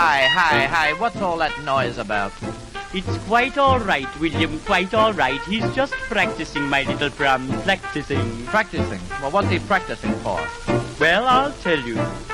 Hi, what's all that noise about? It's quite all right, William, quite all right. He's just practicing, my little Bram, practicing. Practicing? Well, what's he practicing for? Well, I'll tell you.